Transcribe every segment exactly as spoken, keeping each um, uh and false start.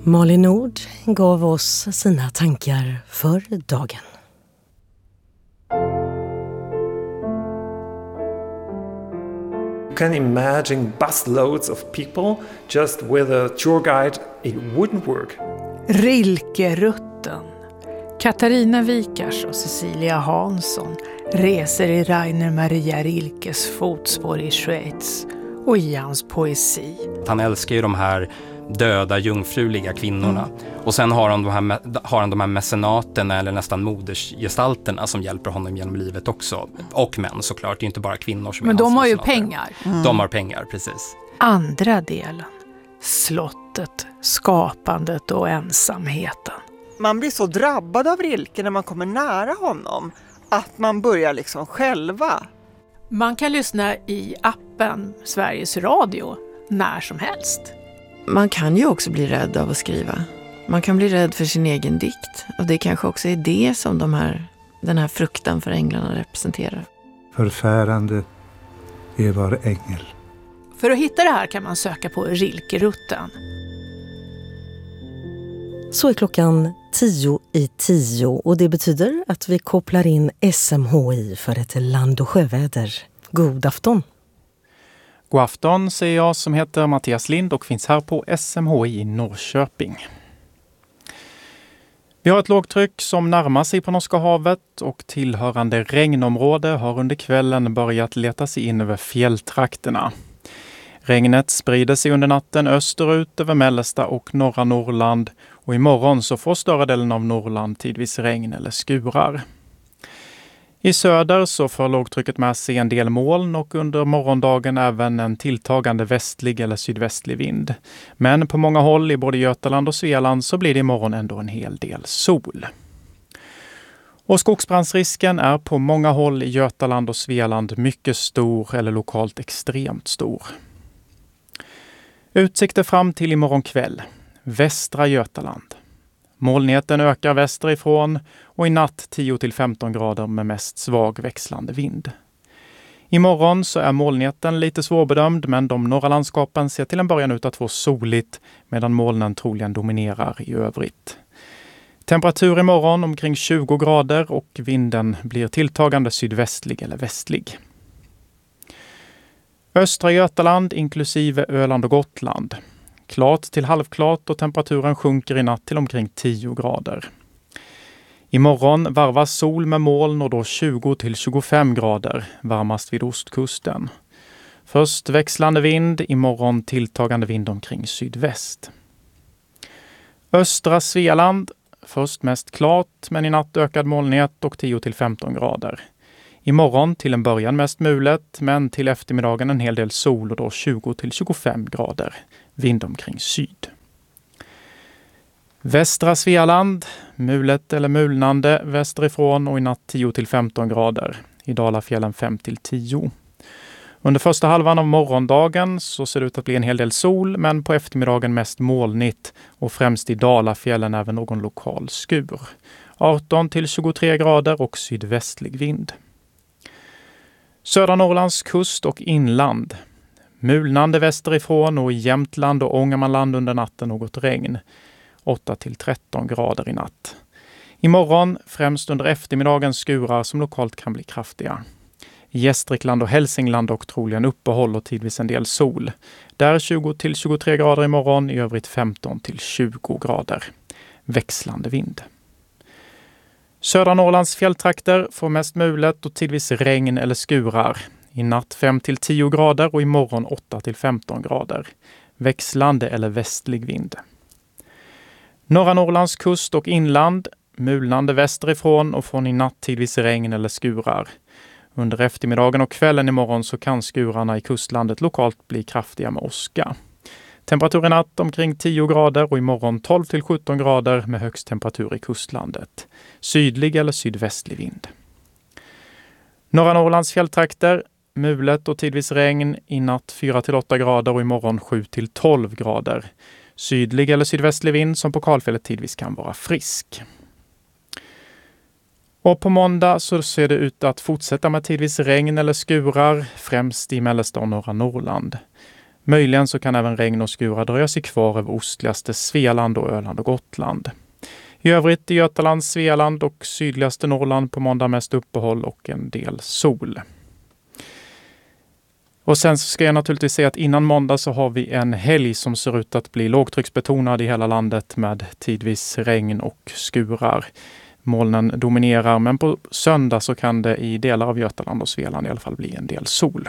Malin Nord gav oss sina tankar för dagen. You can imagine busloads of people just with a tour guide. It wouldn't work. Rilkerutten. Katarina Wikars och Cecilia Hansson reser i Rainer Maria Rilkes fotspår i Schweiz och i hans poesi. Han älskar ju de här döda, jungfruliga kvinnorna. Mm. Och sen har han, de här, har han de här mecenaterna eller nästan modersgestalterna som hjälper honom genom livet också. Och män såklart, det är inte bara kvinnor som Men är de har ju mecenater. pengar. Mm. De har pengar, precis. Andra delen. Slottet, skapandet och ensamheten. Man blir så drabbad av Rilke när man kommer nära honom att man börjar liksom själva. Man kan lyssna i appen Sveriges Radio när som helst. Man kan ju också bli rädd av att skriva. Man kan bli rädd för sin egen dikt. Och det kanske också är det som de här, den här fruktan för änglarna representerar. Förfärande är var ängel. För att hitta det här kan man söka på Rilkerutten. Så är klockan tio i tio och det betyder att vi kopplar in S M H I för ett land- och sjöväder. God afton! God afton säger jag som heter Mattias Lind och finns här på S M H I i Norrköping. Vi har ett lågtryck som närmar sig på Norska havet och tillhörande regnområde har under kvällen börjat leta sig in över fjälltrakterna. Regnet sprider sig under natten österut över mellersta och norra Norrland och imorgon så får större delen av Norrland tidvis regn eller skurar. I söder så får lågtrycket med sig en del moln och under morgondagen även en tilltagande västlig eller sydvästlig vind. Men på många håll i både Götaland och Svealand så blir det imorgon ändå en hel del sol. Och skogsbrandsrisken är på många håll i Götaland och Svealand mycket stor eller lokalt extremt stor. Utsikter fram till imorgon kväll. Västra Götaland. Molnigheten ökar västerifrån och i natt tio till femton grader med mest svag växlande vind. Imorgon så är molnigheten lite svårbedömd men de norra landskapen ser till en början ut att få soligt medan molnen troligen dominerar i övrigt. Temperatur imorgon omkring tjugo grader och vinden blir tilltagande sydvästlig eller västlig. Östra Götaland inklusive Öland och Gotland. Klart till halvklart och temperaturen sjunker i natt till omkring tio grader. Imorgon varvas sol med moln och då tjugo till tjugofem grader, varmast vid ostkusten. Först växlande vind, imorgon tilltagande vind omkring sydväst. Östra Svealand, först mest klart men i natt ökad molnighet och tio till femton grader. Imorgon till en början mest mulet men till eftermiddagen en hel del sol och då tjugo till tjugofem grader. Vind omkring syd. Västra Svealand, mulet eller mulnande västerifrån och i natt tio till femton grader. I Dalafjällen fem till tio. Under första halvan av morgondagen så ser det ut att bli en hel del sol men på eftermiddagen mest molnigt och främst i Dalafjällen även någon lokal skur. arton till tjugotre grader och sydvästlig vind. Södra Norrlands kust och inland. Mulnande västerifrån och i Jämtland och Ångermanland under natten något regn. åtta till tretton grader i natt. Imorgon främst under eftermiddagen skurar som lokalt kan bli kraftiga. I Gästrikland och Hälsingland och troligen uppehåll och tidvis en del sol. Där tjugo till tjugotre grader imorgon, i övrigt femton till tjugo grader. Växlande vind. Södra Norrlands fjälltrakter får mest mulet och tidvis regn eller skurar. I natt fem till tio grader och imorgon åtta till femton grader. Växlande eller västlig vind. Norra Norrlands kust och inland. Mulnande västerifrån och från i natt tidvis regn eller skurar. Under eftermiddagen och kvällen imorgon så kan skurarna i kustlandet lokalt bli kraftiga med åska. Temperatur i natt omkring tio grader och imorgon tolv till sjutton grader med högst temperatur i kustlandet. Sydlig eller sydvästlig vind. Norra Norrlands fjälltrakter, mulet och tidvis regn, i natt fyra till åtta grader och imorgon sju till tolv grader. Sydlig eller sydvästlig vind som på kalfället tidvis kan vara frisk. Och på måndag så ser det ut att fortsätta med tidvis regn eller skurar, främst i mellersta och norra Norrland. Möjligen så kan även regn och skurar dröja sig kvar över ostligaste Svealand och Öland och Gotland. I övrigt i Götaland, Svealand och sydligaste Norrland på måndag mest uppehåll och en del sol. Och sen så ska jag naturligtvis säga att innan måndag så har vi en helg som ser ut att bli lågtrycksbetonad i hela landet med tidvis regn och skurar. Molnen dominerar, men på söndag så kan det i delar av Götaland och Svealand i alla fall bli en del sol.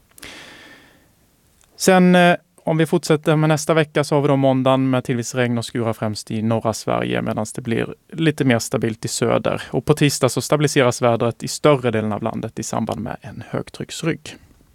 Sen eh, om vi fortsätter med nästa vecka så har vi då måndagen med tillvis regn och skurar främst i norra Sverige medan det blir lite mer stabilt i söder. Och på tisdag så stabiliseras vädret i större delen av landet i samband med en högtrycksrygg.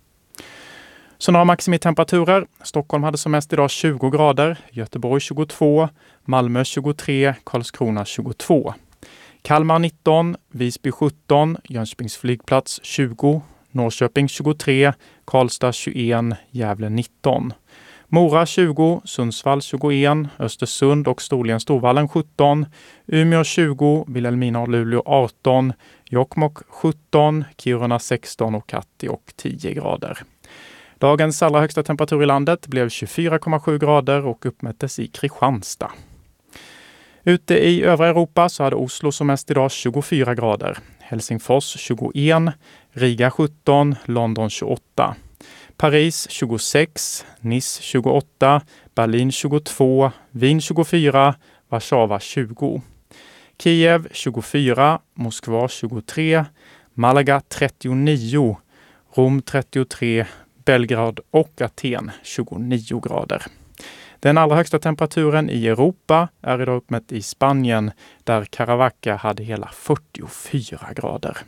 Så några maximitemperaturer. Stockholm hade som mest idag tjugo grader, Göteborg tjugotvå, Malmö tjugotre, Karlskrona tjugotvå. Kalmar nitton, Visby sjutton, Jönköpings flygplats tjugo, Norrköping tjugotre, Karlstad tjugoen, Gävle nitton. Mora tjugo, Sundsvall tjugoen, Östersund och Storlien Storvallen sjutton, Umeå tjugo, Vilhelmina och Luleå arton, Jokkmokk sjutton, Kiruna sexton och Katti och tio grader. Dagens allra högsta temperatur i landet blev tjugofyra komma sju grader och uppmättes i Kristianstad. Ute i övriga Europa så hade Oslo som mest idag tjugofyra grader, Helsingfors tjugoen, Riga sjutton, London tjugoåtta, Paris tjugosex, Nice tjugoåtta, Berlin tjugotvå, Wien tjugofyra, Warszawa tjugo, Kiev tjugofyra, Moskva tjugotre, Malaga trettionio, Rom trettiotre, Belgrad och Aten tjugonio grader. Den allra högsta temperaturen i Europa är idag uppmätt i Spanien där Caravaca hade hela fyrtiofyra grader.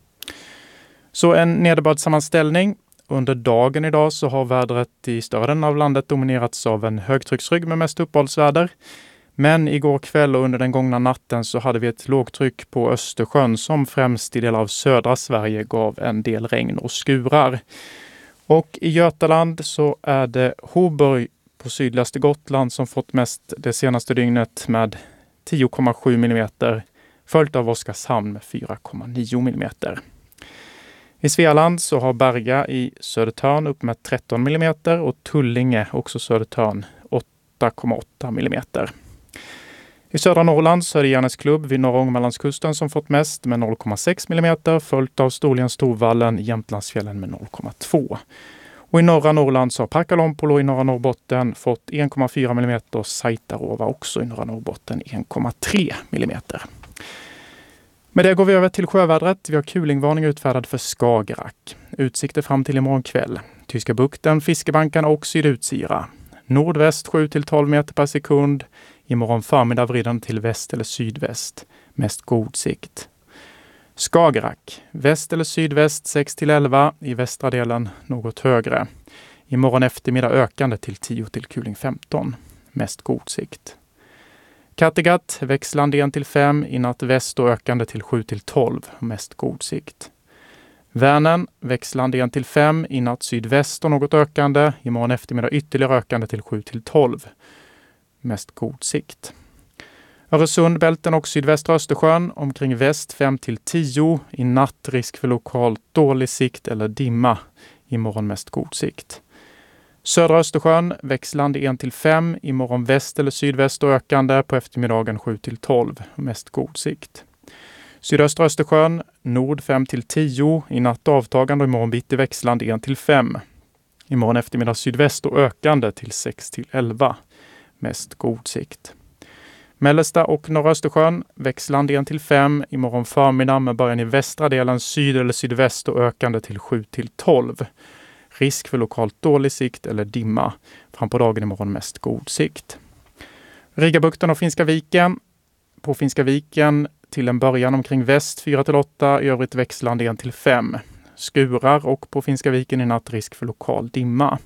Så en nederbördssammanställning. Under dagen idag så har vädret i större delen av landet dominerats av en högtrycksrygg med mest uppehållsväder. Men igår kväll och under den gångna natten så hade vi ett lågtryck på Östersjön som främst i delar av södra Sverige gav en del regn och skurar. Och i Götaland så är det Hoburg på sydligaste Gotland som fått mest det senaste dygnet med tio komma sju millimeter, följt av Oskarshamn med fyra komma nio millimeter. I Svealand så har Berga i Södertörn uppmätt tretton millimeter och Tullinge, också Södertörn, åtta komma åtta millimeter. I södra Norrland så är det Järnäsklubb vid norra Ångermanlandskusten som fått mest med noll komma sex millimeter, följt av Storlien Storvallen i Jämtlandsfjällen med noll komma två. Och i norra Norrland så har Parkalompolo i norra Norrbotten fått en komma fyra millimeter och Saitarova också i norra Norrbotten en komma tre millimeter. Med det går vi över till sjövädret. Vi har kulingvarning utfärdad för Skagerrak. Utsikter fram till imorgon kväll. Tyska bukten, Fiskebanken och Sydutsira. Nordväst sju till tolv meter per sekund. Imorgon förmiddag vridande till väst eller sydväst. Mest god sikt. Skagerrak. Väst eller sydväst sex till elva. I västra delen något högre. Imorgon eftermiddag ökande till tio till kuling femton. Mest god sikt. Kattegatt, växlande en till fem, i natt väst och ökande till sju till tolv, mest god sikt. Vänern, växlande en till fem, i natt sydväst och något ökande, imorgon eftermiddag ytterligare ökande till sju till tolv, mest god sikt. Öresund, Bälten och sydvästra Östersjön, omkring väst fem till tio, i natt risk för lokalt dålig sikt eller dimma, imorgon mest god sikt. Södra Östersjön, växlande en till fem, imorgon väst eller sydväst och ökande, på eftermiddagen sju till tolv, mest god sikt. Sydöstra Östersjön, nord fem till tio, i natt avtagande och imorgon bitti växlande en till fem. Imorgon eftermiddag sydväst och ökande till sex till elva, mest god sikt. Mellersta och norra Östersjön, växlande en till fem, imorgon förmiddag med början i västra delen syd eller sydväst och ökande till sju till tolv. Risk för lokalt dålig sikt eller dimma. Fram på dagen imorgon mest god sikt. Rigabukten och Finska viken. På Finska viken till en början omkring väst fyra till åtta. I övrigt växlande en till fem. Skurar och på Finska viken i natt risk för lokal dimma.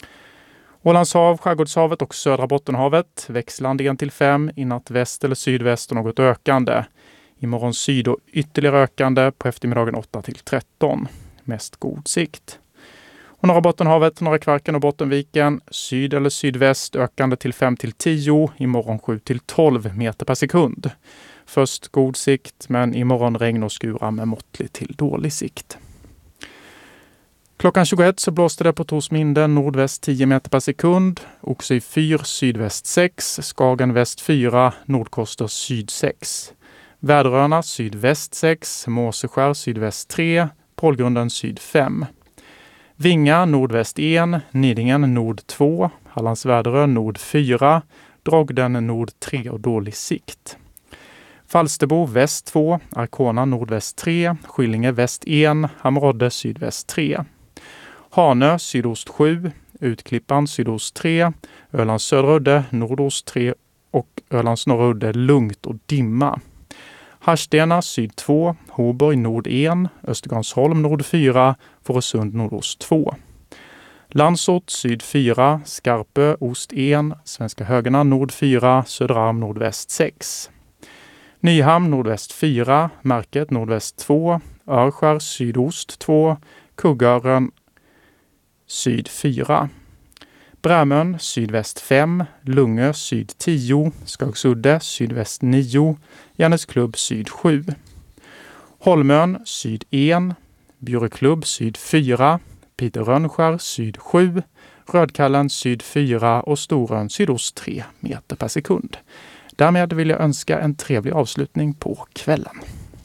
Ålandshav, Skärgårdshavet och södra Bottenhavet. Växlande en till fem. I natt väst eller sydväst och något ökande. Imorgon syd och ytterligare ökande. På eftermiddagen åtta till tretton. Mest god sikt. Och norra Bottenhavet, norra Kvarken och Bottenviken, syd eller sydväst ökande till fem till tio, imorgon sju till tolv meter per sekund. Först god sikt, men imorgon regn och skurar med måttlig till dålig sikt. Klockan tjugoett så blåste det på Torsminde nordväst tio meter per sekund, Oxy fyra sydväst sex, Skagen väst fyra, Nordkoster syd sex. Väderöarna sydväst sex, Måseskär sydväst tre, Pålgrunden syd fem. Vinga nordväst ett, Nidingen nord två, Hallands Väderö nord fyra, Drogden nord tre och dålig sikt. Falsterbo väst två, Arkona nordväst tre, Skillinge väst ett, Hamrodde sydväst tre. Hanö sydost sju, Utklippan sydost tre, Ölands södra udde nordost tre och Ölands norra udde lugnt och dimma. Harstena syd två, Hoborg nord ett, Östergarnsholm nord fyra, Fårösund nordost två. Landsort syd fyra, Skarpö ost ett, Svenska Högarna nord fyra, Söderarm nordväst sex. Nyhamn nordväst fyra, Märket nordväst två, Örskär sydost två, Kuggarön syd fyra. Brämön sydväst fem, Lungö syd tio, Skagsudde sydväst nio, Janesklubb syd sju. Holmön syd ett, Bjureklubb syd fyra, Peter Rönnskär syd sju, Rödkallen syd fyra och Storön sydost tre meter per sekund. Därmed vill jag önska en trevlig avslutning på kvällen.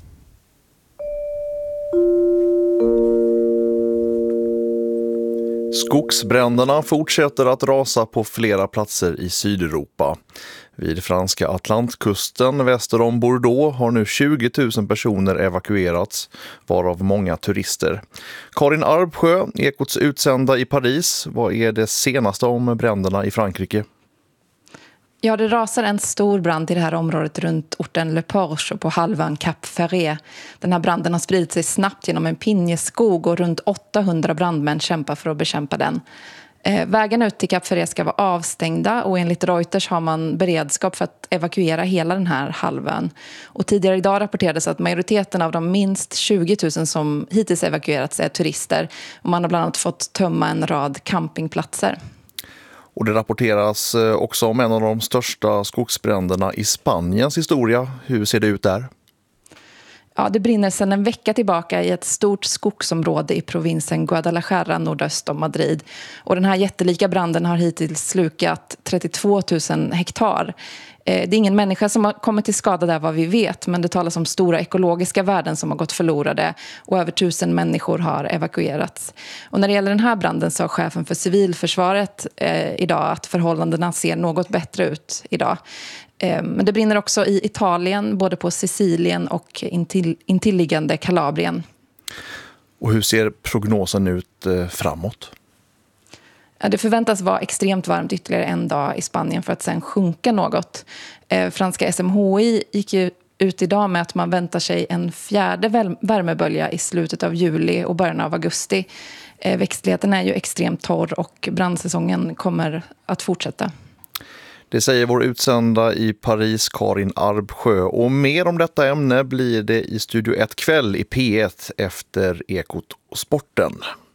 Skogsbränderna fortsätter att rasa på flera platser i Sydeuropa. Vid franska Atlantkusten väster om Bordeaux har nu tjugo tusen personer evakuerats, varav många turister. Karin Arbsjö, Ekots utsända i Paris, vad är det senaste om bränderna i Frankrike? Ja, det rasar en stor brand i det här området runt orten Le Porche på halvön Cap Ferret. Den här branden har spridit sig snabbt genom en pinjeskog och runt åttahundra brandmän kämpar för att bekämpa den. Eh, vägen ut till Cap Ferret ska vara avstängda och enligt Reuters har man beredskap för att evakuera hela den här halvön. Och tidigare idag rapporterades att majoriteten av de minst tjugo tusen som hittills evakuerats är turister. Och man har bland annat fått tömma en rad campingplatser. Och det rapporteras också om en av de största skogsbränderna i Spaniens historia. Hur ser det ut där? Ja, det brinner sedan en vecka tillbaka i ett stort skogsområde i provinsen Guadalajara nordöst om Madrid. Och den här jättelika branden har hittills slukat trettiotvå tusen hektar. Det är ingen människa som har kommit till skada där vad vi vet, men det talas om stora ekologiska värden som har gått förlorade och över tusen människor har evakuerats. Och när det gäller den här branden sa chefen för civilförsvaret eh, idag att förhållandena ser något bättre ut idag. Eh, men det brinner också i Italien, både på Sicilien och intill, intilliggande Kalabrien. Och hur ser prognosen ut eh, framåt? Det förväntas vara extremt varmt ytterligare en dag i Spanien för att sen sjunka något. Eh, franska S M H I gick ju ut idag med att man väntar sig en fjärde värmebölja i slutet av juli och början av augusti. Eh, växtligheten är ju extremt torr och brandsäsongen kommer att fortsätta. Det säger vår utsända i Paris, Karin Arbsjö. Och mer om detta ämne blir det i Studio ett kväll i P ett efter Ekot och sporten.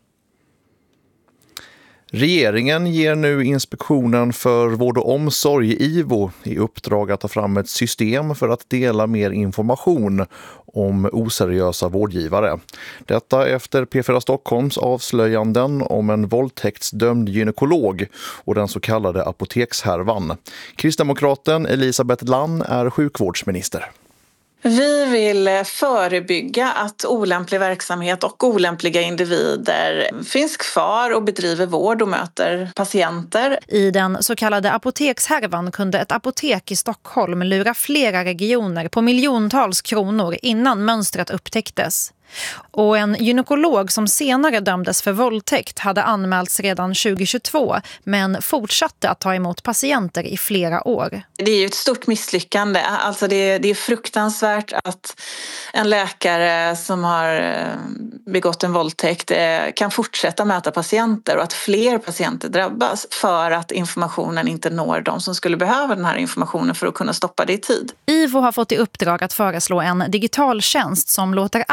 Regeringen ger nu Inspektionen för vård och omsorg, I V O, i uppdrag att ta fram ett system för att dela mer information om oseriösa vårdgivare. Detta efter P fyra Stockholms avslöjanden om en våldtäktsdömd gynekolog och den så kallade apotekshärvan. Kristdemokraten Elisabeth Lann är sjukvårdsminister. Vi vill förebygga att olämplig verksamhet och olämpliga individer finns kvar och bedriver vård och möter patienter. I den så kallade apotekshärvan kunde ett apotek i Stockholm lura flera regioner på miljontals kronor innan mönstret upptäcktes. Och en gynekolog som senare dömdes för våldtäkt hade anmälts redan tjugohundratjugotvå men fortsatte att ta emot patienter i flera år. Det är ju ett stort misslyckande. Alltså det, är, det är fruktansvärt att en läkare som har begått en våldtäkt kan fortsätta möta patienter och att fler patienter drabbas för att informationen inte når de som skulle behöva den här informationen för att kunna stoppa det i tid. I V O har fått i uppdrag att föreslå en digital tjänst som låter alla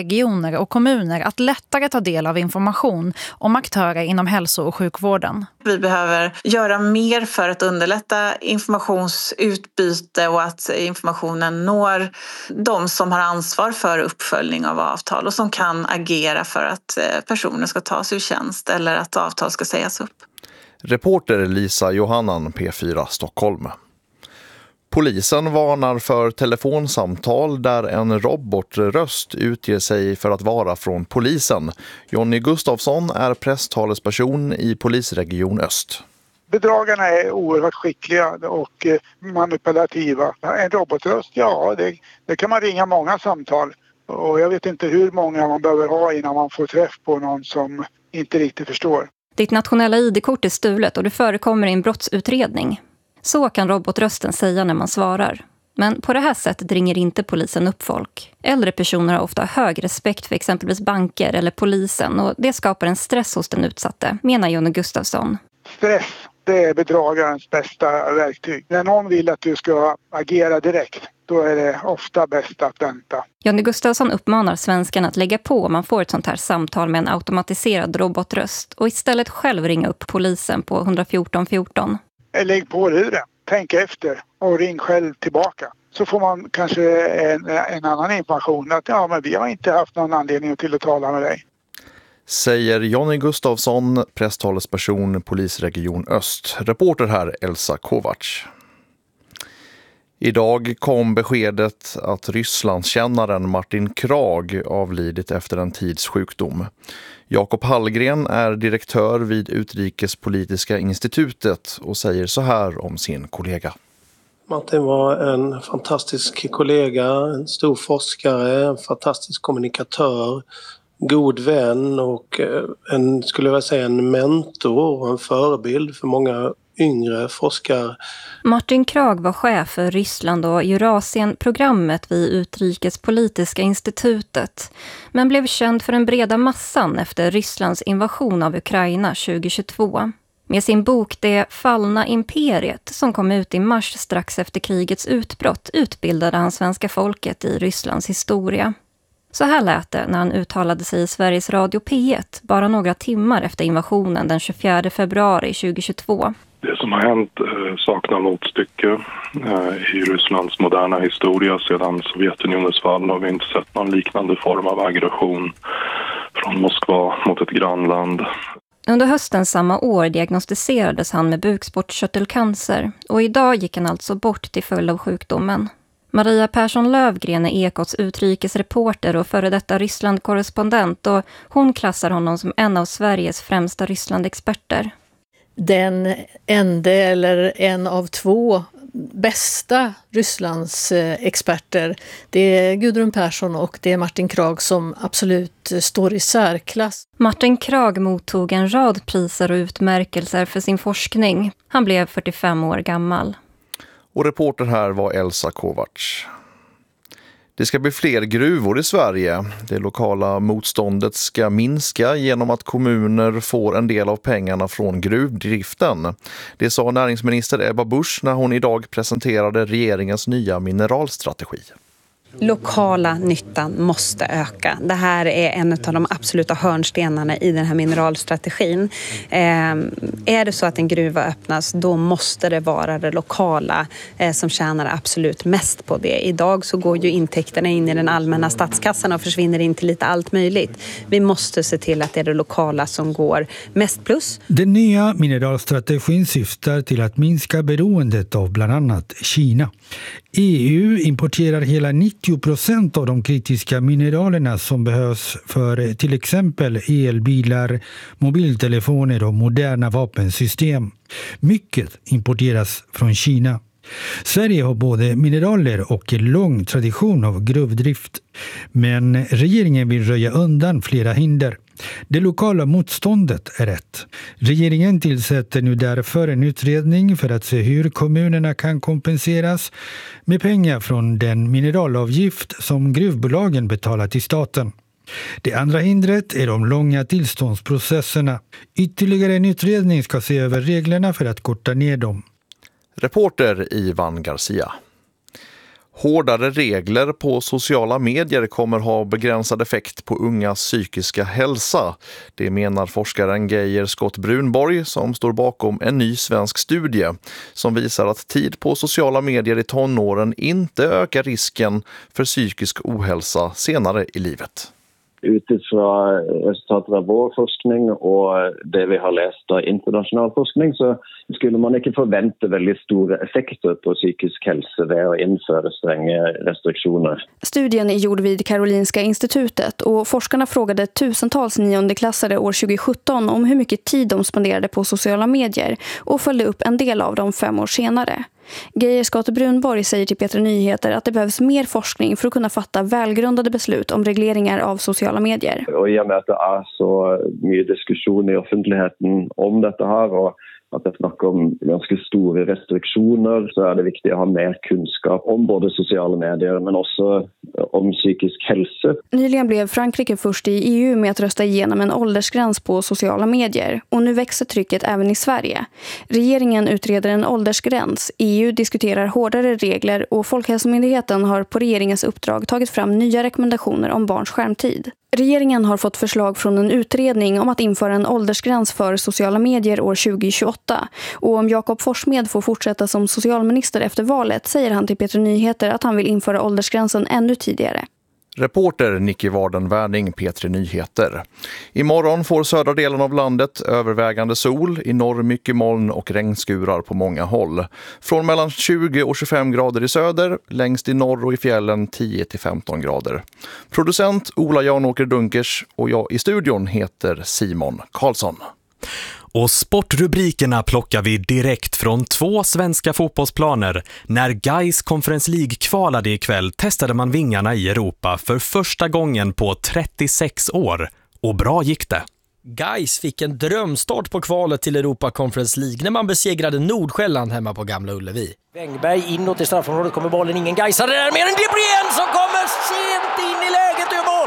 regioner och kommuner att lättare ta del av information om aktörer inom hälso- och sjukvården. Vi behöver göra mer för att underlätta informationsutbyte och att informationen når de som har ansvar för uppföljning av avtal och som kan agera för att personer ska tas ur tjänst eller att avtal ska sägas upp. Reporter Lisa Johannan, P fyra Stockholm. Polisen varnar för telefonsamtal där en robotröst utger sig för att vara från polisen. Jonny Gustafsson är presstalesperson i polisregion Öst. Bedragarna är oerhört skickliga och manipulativa. En robotröst, ja, det, det kan man ringa många samtal. Och jag vet inte hur många man behöver ha innan man får träff på någon som inte riktigt förstår. Ditt nationella I D-kort är stulet och det förekommer i en brottsutredning. Så kan robotrösten säga när man svarar. Men på det här sättet ringer inte polisen upp folk. Äldre personer har ofta hög respekt för exempelvis banker eller polisen och det skapar en stress hos den utsatte, menar Jonny Gustafsson. Stress, det är bedragarens bästa verktyg. När någon vill att du ska agera direkt, då är det ofta bäst att vänta. Jonny Gustafsson uppmanar svenskarna att lägga på om man får ett sånt här samtal med en automatiserad robotröst och istället själv ringa upp polisen på ett fjorton fjorton. Lägg på luren, tänk efter och ring själv tillbaka. Så får man kanske en, en annan information att ja, men vi har inte haft någon anledning till att tala med dig. Säger Jonny Gustafsson, presstalesperson, polisregion Öst. Reporter här Elsa Kovacs. Idag kom beskedet att Rysslandskännaren Martin Krag avlidit efter en tids sjukdom. Jakob Hallgren är direktör vid Utrikespolitiska institutet och säger så här om sin kollega. Martin var en fantastisk kollega, en stor forskare, en fantastisk kommunikatör, god vän och en, skulle jag säga, en mentor och en förebild för många yngre forskare. Martin Krag var chef för Ryssland och Eurasien-programmet vid Utrikespolitiska institutet, men blev känd för den breda massan efter Rysslands invasion av Ukraina tjugohundratjugotvå. Med sin bok Det fallna imperiet, som kom ut i mars strax efter krigets utbrott, utbildade han svenska folket i Rysslands historia. Så här lät det när han uttalade sig i Sveriges Radio P ett bara några timmar efter invasionen den tjugofjärde februari tjugohundratjugotvå. Det som har hänt eh, saknar motstycke eh, i Rysslands moderna historia. Sedan Sovjetunionens fall har vi inte sett någon liknande form av aggression från Moskva mot ett grannland. Under hösten samma år diagnostiserades han med bukspottkörtelcancer och idag gick han alltså bort till följd av sjukdomen. Maria Persson Lövgren är Ekots utrikesreporter och före detta Ryssland-korrespondent och hon klassar honom som en av Sveriges främsta Ryssland-experter. Den enda eller en av två bästa Rysslands experter, det är Gudrun Persson och det är Martin Krag som absolut står i särklass. Martin Krag mottog en rad priser och utmärkelser för sin forskning. Han blev fyrtiofem år gammal. Och reporter här var Elsa Kovacs. Det ska bli fler gruvor i Sverige. Det lokala motståndet ska minska genom att kommuner får en del av pengarna från gruvdriften. Det sa näringsminister Ebba Busch när hon idag presenterade regeringens nya mineralstrategi. Lokala nyttan måste öka. Det här är en av de absoluta hörnstenarna i den här mineralstrategin. Eh, är det så att en gruva öppnas, då måste det vara det lokala eh, som tjänar absolut mest på det. Idag så går ju intäkterna in i den allmänna statskassan och försvinner in till lite allt möjligt. Vi måste se till att det är det lokala som går mest plus. Den nya mineralstrategin syftar till att minska beroendet av bland annat Kina. E U importerar hela nittio procent av de kritiska mineralerna som behövs för till exempel elbilar, mobiltelefoner och moderna vapensystem. Mycket importeras från Kina. Sverige har både mineraler och en lång tradition av gruvdrift. Men regeringen vill röja undan flera hinder. Det lokala motståndet är rätt. Regeringen tillsätter nu därför en utredning för att se hur kommunerna kan kompenseras med pengar från den mineralavgift som gruvbolagen betalar till staten. Det andra hindret är de långa tillståndsprocesserna. Ytterligare en utredning ska se över reglerna för att korta ner dem. Reporter Ivan Garcia. Hårdare regler på sociala medier kommer ha begränsad effekt på ungas psykiska hälsa. Det menar forskaren Geir Scott Brunborg som står bakom en ny svensk studie som visar att tid på sociala medier i tonåren inte ökar risken för psykisk ohälsa senare i livet. Utifrån resultatet av vår forskning och det vi har läst av internationell forskning så skulle man inte förvänta väldigt stora effekter på psykisk hälsa ved att införa stränga restriktioner. Studien är gjord vid Karolinska institutet och forskarna frågade tusentals niondeklassare år tjugo sjutton om hur mycket tid de spenderade på sociala medier och följde upp en del av dem fem år senare. Geir Scott Brunborg säger till P tre Nyheter att det behövs mer forskning för att kunna fatta välgrundade beslut om regleringar av sociala medier. Och i och med att det är så mycket diskussion i offentligheten om detta här och att det snackar om ganska stora restriktioner så är det viktigt att ha mer kunskap om både sociala medier men också om psykisk hälsa. Nyligen blev Frankrike först i E U med att rösta igenom en åldersgräns på sociala medier och nu växer trycket även i Sverige. Regeringen utreder en åldersgräns, E U diskuterar hårdare regler och Folkhälsomyndigheten har på regeringens uppdrag tagit fram nya rekommendationer om barns skärmtid. Regeringen har fått förslag från en utredning om att införa en åldersgräns för sociala medier år tjugo tjugoåtta. Och om Jakob Forssmed får fortsätta som socialminister efter valet säger han till P tre Nyheter att han vill införa åldersgränsen ännu tidigare. Reporter Nicky Warden-Wärning, P tre Nyheter. Imorgon får södra delen av landet övervägande sol, i norr mycket moln och regnskurar på många håll. Från mellan tjugo och tjugofem grader i söder, längst i norr och i fjällen tio till femton grader. Producent Ola Janåker Dunkers och jag i studion heter Simon Karlsson. Och sportrubrikerna plockar vi direkt från två svenska fotbollsplaner. När Gais Conference League kvalade ikväll testade man vingarna i Europa för första gången på trettiosex år. Och bra gick det. Gais fick en drömstart på kvalet till Europa Conference League när man besegrade Nordsjälland hemma på Gamla Ullevi. Wängberg inåt i straffområdet, kommer bollen, ingen Gaisare där, mer än De Bruyne som kommer sent in i läget ur mål.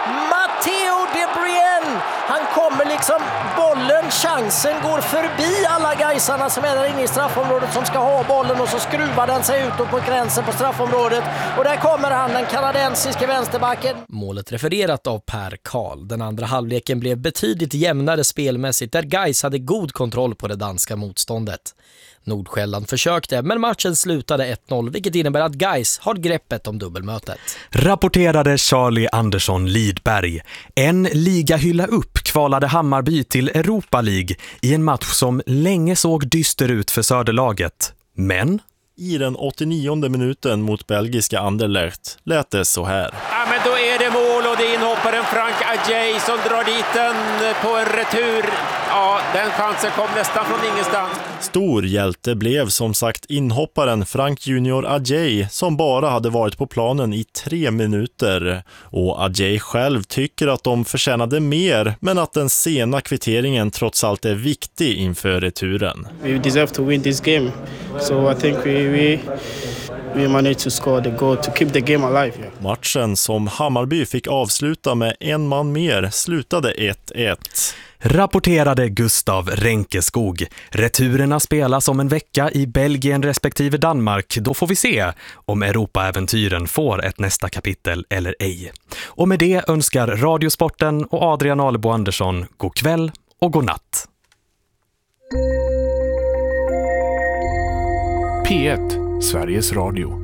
Matteo De Bruyne, han kommer liksom, bollen, chansen går förbi alla Gaisarna som är där inne i straffområdet som ska ha bollen och så skruvar den sig ut på gränsen på straffområdet. Och där kommer han, den kanadensiska vänsterbacken. Målet refererat av Per Karl. Den andra halvleken blev betydligt jämnare spelmässigt där Gais hade god kontroll på det danska motståndet. Nordsjälland försökte, men matchen slutade ett noll, vilket innebär att Gais har greppet om dubbelmötet. Rapporterade Charlie Andersson Lidberg. En ligahylla upp kvalade Hammarby till Europa League i en match som länge såg dyster ut för söderlaget. Men i den åttionionde minuten mot belgiska Anderlecht lät det så här. Ja, men då är det mål och det är inhopparen Frank Adjei som drar dit den på en retur. Ja, den chansen kom nästan från ingenstans. Stor hjälte blev som sagt inhopparen Frank Junior Adjei som bara hade varit på planen i tre minuter. Och Adjei själv tycker att de förtjänade mer, men att den sena kvitteringen trots allt är viktig inför returen. We deserve to win this game, so I think we we we managed to score the goal to keep the game alive. Yeah. Matchen som Hammarby fick avsluta med en man mer slutade ett ett. Rapporterade Gustav Renkeskog. Returerna spelas om en vecka i Belgien respektive Danmark. Då får vi se om Europaäventyren får ett nästa kapitel eller ej. Och med det önskar Radiosporten och Adrian Alebo Andersson god kväll och god natt. P ett, Sveriges Radio.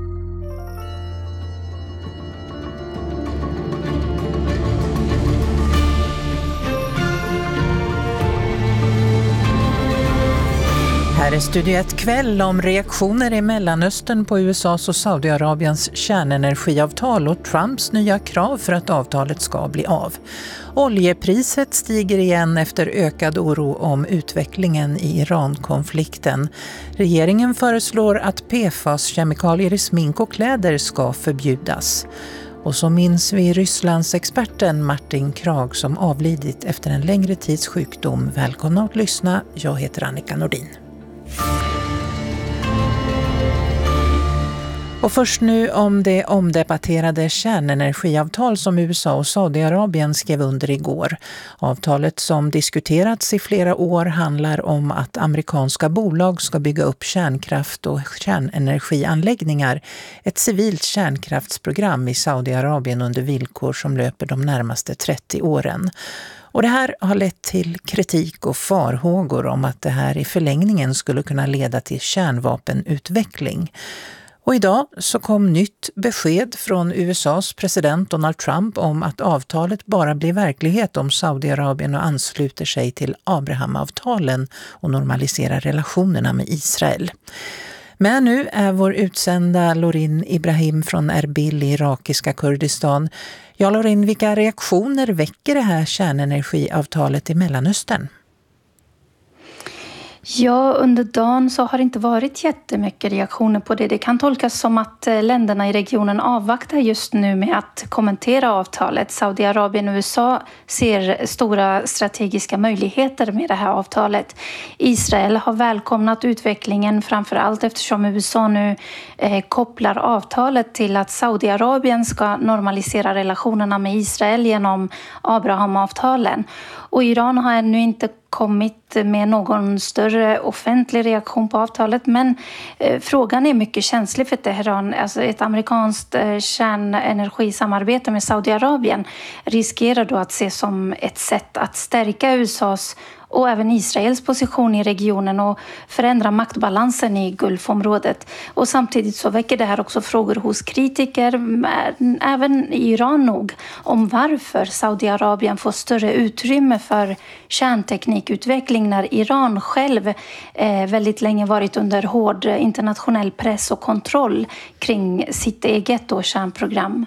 Här är Studio ett kväll om reaktioner i Mellanöstern på U S A:s och Saudiarabiens kärnenergiavtal och Trumps nya krav för att avtalet ska bli av. Oljepriset stiger igen efter ökad oro om utvecklingen i Iran-konflikten. Regeringen föreslår att P F A S-kemikalier i smink och kläder ska förbjudas. Och så minns vi Rysslands experten Martin Krag som avlidit efter en längre tids sjukdom. Välkomna att lyssna, jag heter Annika Nordin. Och först nu om det omdebatterade kärnenergiavtal som U S A och Saudiarabien skrev under igår. Avtalet som diskuterats i flera år handlar om att amerikanska bolag ska bygga upp kärnkraft och kärnenergianläggningar, ett civilt kärnkraftsprogram i Saudiarabien under villkor som löper de närmaste trettio åren. Och det här har lett till kritik och farhågor om att det här i förlängningen skulle kunna leda till kärnvapenutveckling. Och idag så kom nytt besked från U S A:s president Donald Trump om att avtalet bara blir verklighet om Saudiarabien och ansluter sig till Abrahamavtalen och normaliserar relationerna med Israel. Men nu är vår utsända Lorin Ibrahim från Erbil i irakiska Kurdistan. Ja, Lorin, vilka reaktioner väcker det här kärnenergiavtalet i Mellanöstern? Ja, under dagen så har det inte varit jättemycket reaktioner på det. Det kan tolkas som att länderna i regionen avvaktar just nu med att kommentera avtalet. Saudiarabien och U S A ser stora strategiska möjligheter med det här avtalet. Israel har välkomnat utvecklingen framför allt eftersom U S A nu eh, kopplar avtalet till att Saudiarabien ska normalisera relationerna med Israel genom Abrahamavtalen. Och Iran har ännu inte kommit med någon större offentlig reaktion på avtalet, men eh, frågan är mycket känslig för Teheran. Alltså ett amerikanskt eh, kärnenergisamarbete med Saudiarabien riskerar då att ses som ett sätt att stärka U S A:s och även Israels position i regionen och förändra maktbalansen i Gulfområdet. Och samtidigt så väcker det här också frågor hos kritiker, även i Iran nog, om varför Saudiarabien får större utrymme för kärnteknikutveckling när Iran själv eh, väldigt länge varit under hård internationell press och kontroll kring sitt eget då, kärnprogram.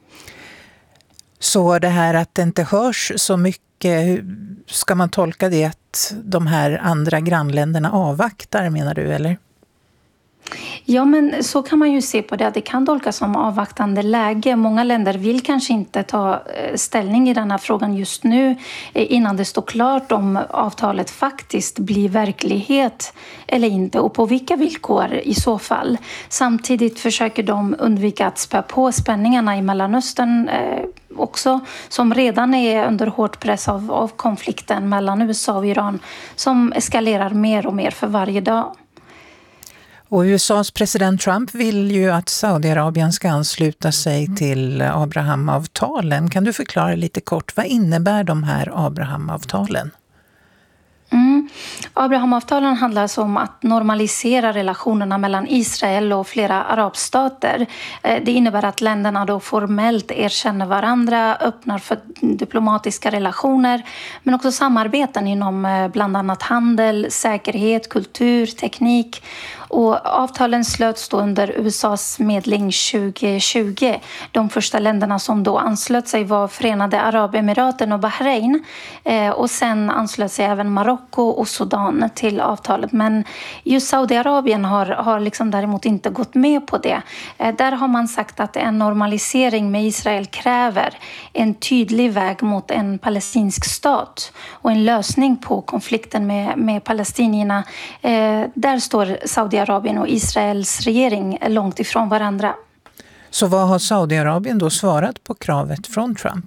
Så det här att det inte hörs så mycket, hur ska man tolka det att de här andra grannländerna avvaktar, menar du, eller? Ja, men så kan man ju se på det. Det kan tolkas som avvaktande läge. Många länder vill kanske inte ta ställning i den här frågan just nu innan det står klart om avtalet faktiskt blir verklighet eller inte och på vilka villkor i så fall. Samtidigt försöker de undvika att spä på spänningarna i Mellanöstern eh, också, som redan är under hård press av, av konflikten mellan U S A och Iran som eskalerar mer och mer för varje dag. Och U S A:s president Trump vill ju att Saudiarabien ska ansluta sig till Abrahamavtalen. Kan du förklara lite kort, vad innebär de här Abrahamavtalen? Mm. Abrahamavtalen handlar alltså om att normalisera relationerna mellan Israel och flera arabstater. Det innebär att länderna då formellt erkänner varandra, öppnar för diplomatiska relationer men också samarbeten inom bland annat handel, säkerhet, kultur, teknik. Och avtalen slöts då under U S A:s medling tjugo tjugo. De första länderna som då anslöt sig var Förenade Arabemiraten och Bahrain. Eh, och sen anslöt sig även Marocko och Sudan till avtalet. Men just Saudiarabien har, har liksom däremot inte gått med på det. Eh, där har man sagt att en normalisering med Israel kräver en tydlig väg mot en palestinsk stat och en lösning på konflikten med, med palestinierna. Eh, där står Saudiarabien Saudiarabien och Israels regering är långt ifrån varandra. Så vad har Saudiarabien då svarat på kravet från Trump?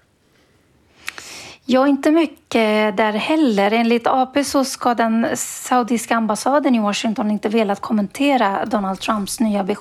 Ja, inte mycket där heller. Enligt A P så ska den saudiska ambassaden i Washington inte velat kommentera Donald Trumps nya besked.